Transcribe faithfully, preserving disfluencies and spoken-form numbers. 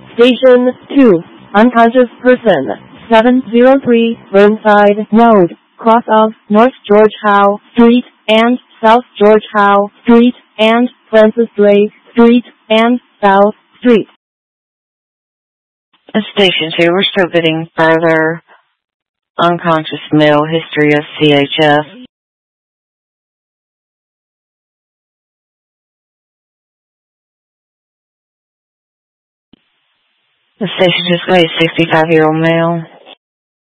Station two, unconscious person, seven oh three Burnside Road, cross of North George Howe Street and South George Howe Street and Francis Drake Street and South Street. At Station two, we're still getting further unconscious male history of C H F. The station just got a sixty-five-year-old male.